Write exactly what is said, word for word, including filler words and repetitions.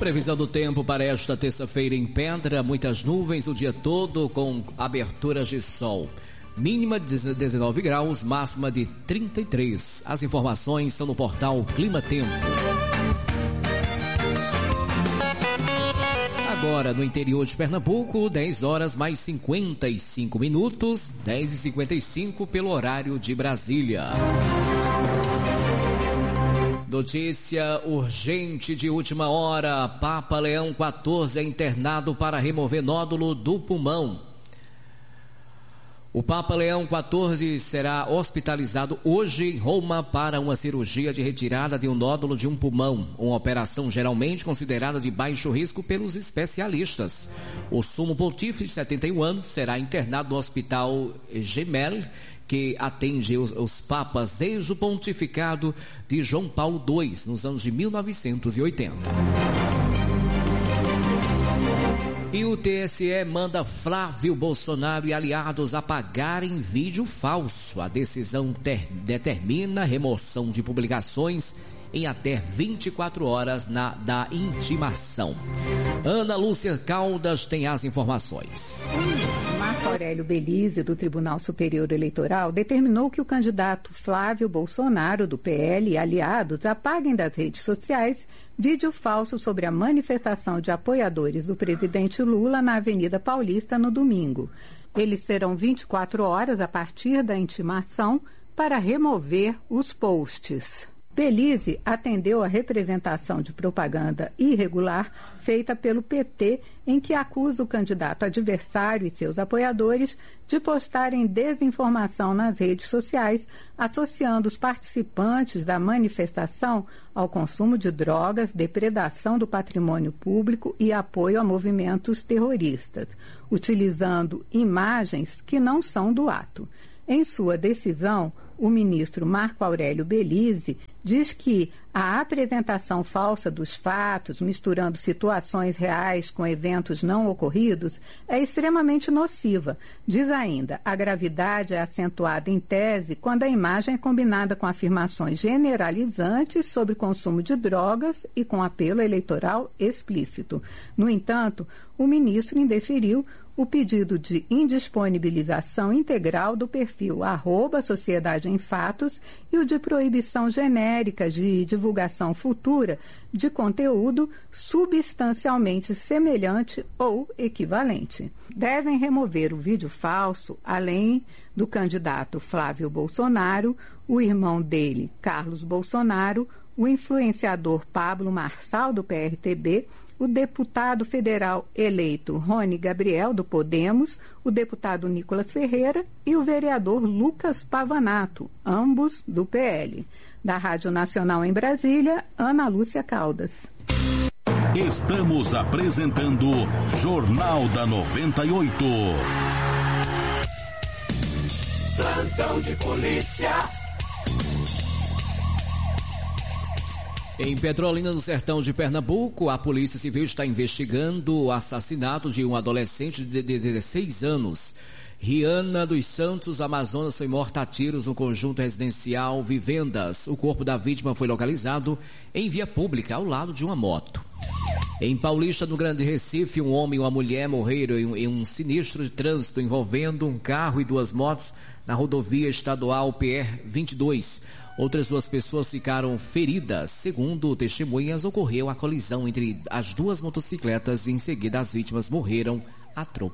Previsão do tempo para esta terça-feira em Pedra, muitas nuvens o dia todo com aberturas de sol. Mínima de dezenove graus, máxima de trinta e três. As informações são no portal Clima Tempo. Agora no interior de Pernambuco, dez horas mais cinquenta e cinco minutos, dez e cinquenta e cinco pelo horário de Brasília. Notícia urgente de última hora, Papa Leão quatorze é internado para remover nódulo do pulmão. O Papa Leão quatorze será hospitalizado hoje em Roma para uma cirurgia de retirada de um nódulo de um pulmão, uma operação geralmente considerada de baixo risco pelos especialistas. O sumo pontífice de setenta e um anos será internado no Hospital Gemelli, que atende os, os papas desde o pontificado de João Paulo dois, nos anos de mil novecentos e oitenta. E o T S E manda Flávio Bolsonaro e aliados apagarem vídeo falso. A decisão ter, determina remoção de publicações em até vinte e quatro horas na, da intimação. Ana Lúcia Caldas tem as informações. Marco Aurélio Belize, do Tribunal Superior Eleitoral, determinou que o candidato Flávio Bolsonaro, do P L, e aliados apaguem das redes sociais vídeo falso sobre a manifestação de apoiadores do presidente Lula na Avenida Paulista no domingo. Eles terão vinte e quatro horas a partir da intimação para remover os posts. Belize atendeu a representação de propaganda irregular feita pelo P T, em que acusa o candidato adversário e seus apoiadores de postarem desinformação nas redes sociais, associando os participantes da manifestação ao consumo de drogas, depredação do patrimônio público e apoio a movimentos terroristas, utilizando imagens que não são do ato. Em sua decisão, o ministro Marco Aurélio Belize diz que a apresentação falsa dos fatos, misturando situações reais com eventos não ocorridos, é extremamente nociva. Diz ainda, a gravidade é acentuada em tese quando a imagem é combinada com afirmações generalizantes sobre consumo de drogas e com apelo eleitoral explícito. No entanto, o ministro indeferiu o pedido de indisponibilização integral do perfil arroba Sociedade em Fatos e o de proibição genérica de divulgação futura de conteúdo substancialmente semelhante ou equivalente. Devem remover o vídeo falso, além do candidato Flávio Bolsonaro, o irmão dele, Carlos Bolsonaro, o influenciador Pablo Marçal, do P R T B, o deputado federal eleito Rony Gabriel, do Podemos, o deputado Nicolas Ferreira e o vereador Lucas Pavanato, ambos do P L. Da Rádio Nacional em Brasília, Ana Lúcia Caldas. Estamos apresentando Jornal da noventa e oito. Plantão de polícia. Em Petrolina, no sertão de Pernambuco, a Polícia Civil está investigando o assassinato de um adolescente de dezesseis anos. Riana dos Santos, Amazonas, foi morta a tiros no conjunto residencial Vivendas. O corpo da vítima foi localizado em via pública, ao lado de uma moto. Em Paulista, no Grande Recife, um homem e uma mulher morreram em um, em um sinistro de trânsito envolvendo um carro e duas motos na rodovia estadual P R vinte e dois. Outras duas pessoas ficaram feridas. Segundo testemunhas, ocorreu a colisão entre as duas motocicletas e em seguida as vítimas morreram atropeladas.